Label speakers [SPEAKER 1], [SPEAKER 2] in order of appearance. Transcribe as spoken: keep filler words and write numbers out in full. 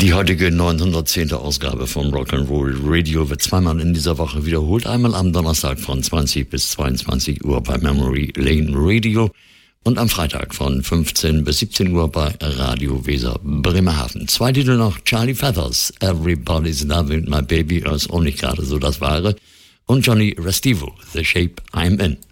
[SPEAKER 1] Die heutige neunhundertzehnte Ausgabe vom Rock'n'Roll Radio wird zweimal in dieser Woche wiederholt. Einmal am Donnerstag von zwanzig bis zweiundzwanzig Uhr bei Memory Lane Radio und am Freitag von fünfzehn bis siebzehn Uhr bei Radio Weser Bremerhaven. Zwei Titel noch: Charlie Feathers, Everybody's Loving My Baby, ist auch nicht gerade so das Wahre, und Johnny Restivo, The Shape I'm In.